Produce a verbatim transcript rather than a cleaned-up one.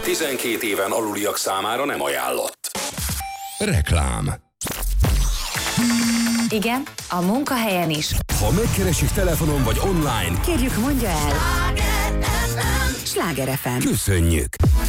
tizenkét éven aluliak számára nem ajánlott. Reklám. Igen, a munkahelyen is. Ha megkeresik telefonon vagy online, Kérjük, mondja el. Sláger ef em. köszönjük!